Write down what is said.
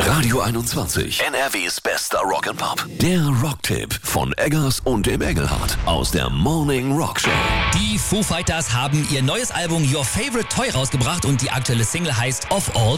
Radio 21, NRWs bester Rock'n'Pop. Der Rocktipp von Eggers und dem Engelhardt aus der Morning Rock Show. Die Foo Fighters haben ihr neues Album Your Favorite Toy rausgebracht und die aktuelle Single heißt Of All